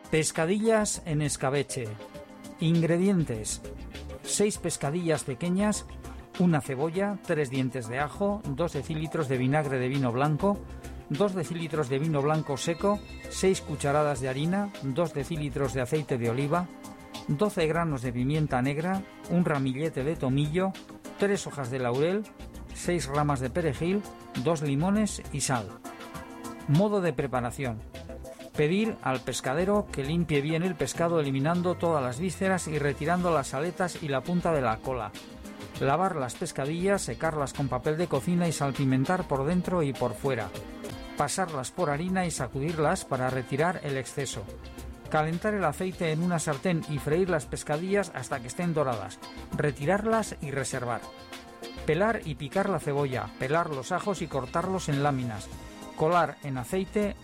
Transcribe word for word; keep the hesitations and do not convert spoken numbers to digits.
Pescadillas en escabeche. Ingredientes: seis pescadillas pequeñas, una cebolla, tres dientes de ajo, dos decilitros de vinagre de vino blanco, dos decilitros de vino blanco seco, seis cucharadas de harina, dos decilitros de aceite de oliva, doce granos de pimienta negra, un ramillete de tomillo, tres hojas de laurel, seis ramas de perejil, dos limones y sal. Modo de preparación: pedir al pescadero que limpie bien el pescado eliminando todas las vísceras y retirando las aletas y la punta de la cola. Lavar las pescadillas, secarlas con papel de cocina y salpimentar por dentro y por fuera. Pasarlas por harina y sacudirlas para retirar el exceso. Calentar el aceite en una sartén y freír las pescadillas hasta que estén doradas. Retirarlas y reservar. Pelar y picar la cebolla, pelar los ajos y cortarlos en láminas. Colar en aceite